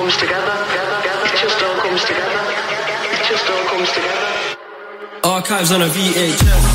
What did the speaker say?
comes together. It just all comes together. It just all comes together. Archives on a VHS.